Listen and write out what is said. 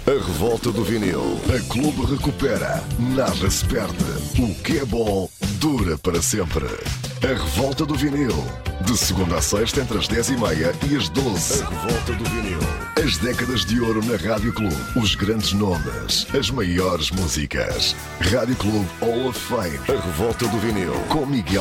A revolta do vinil. A Clube recupera. Nada se perde. O que é bom dura para sempre. A revolta do vinil. De segunda a sexta entre as 10h30 e as 12. A revolta do vinil. As décadas de ouro na Rádio Clube. Os grandes nomes. As maiores músicas. Rádio Clube Hall of Fame. A revolta do vinil. Com Miguel